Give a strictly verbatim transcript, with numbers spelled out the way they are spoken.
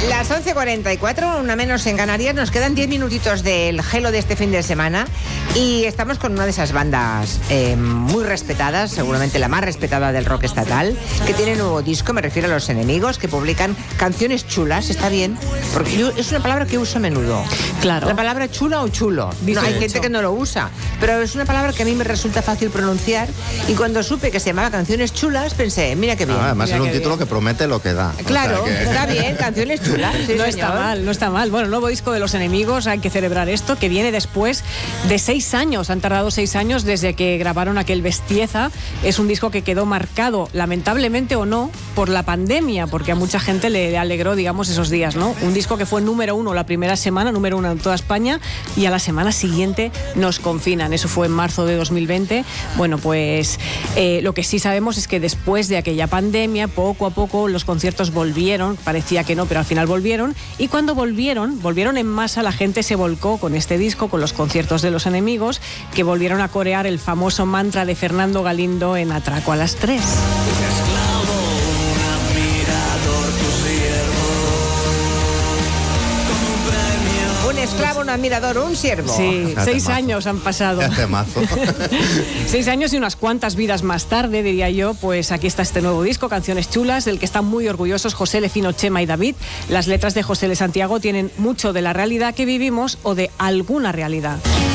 Las once cuarenta y cuatro, una menos en Canarias, nos quedan diez minutitos del gelo de este fin de semana y estamos con una de esas bandas eh, muy respetadas, seguramente la más respetada del rock estatal, que tiene nuevo disco, me refiero a Los Enemigos, que publican canciones chulas, está bien, porque yo, es una palabra que uso a menudo. Claro. La palabra chula o chulo. No, hay gente que no lo usa, pero es una palabra que a mí me resulta fácil pronunciar y cuando supe que se llamaba Canciones Chulas, pensé, mira qué bien. Ah, además mira es un qué título bien. que promete lo que da. Claro, o sea que... está bien, Canciones Chulas. Sí, no señor. está mal, no está mal. Bueno, el nuevo disco de Los Enemigos, hay que celebrar esto, que viene después de seis años. Han tardado seis años desde que grabaron aquel Bestieza. Es un disco que quedó marcado, lamentablemente o no, por la pandemia, porque a mucha gente le alegró, digamos, esos días, ¿no? Un disco que fue número uno la primera semana, número uno en toda España, y a la semana siguiente nos confinan. Eso fue en marzo de dos mil veinte. Bueno, pues eh, lo que sí sabemos es que después de aquella pandemia, poco a poco los conciertos volvieron, parecía que no, pero al final volvieron, y cuando volvieron, volvieron en masa, la gente se volcó con este disco, con los conciertos de Los Enemigos, que volvieron a corear el famoso mantra de Fernando Galindo en Atraco a las tres. Esclavo, un admirador, un siervo. Sí, Ya seis temazo. años han pasado. Ya temazo. Seis años y unas cuantas vidas más tarde, diría yo, pues aquí está este nuevo disco, Canciones Chulas, del que están muy orgullosos José Lecino, Chema y David. Las letras de José Le Santiago tienen mucho de la realidad que vivimos o de alguna realidad.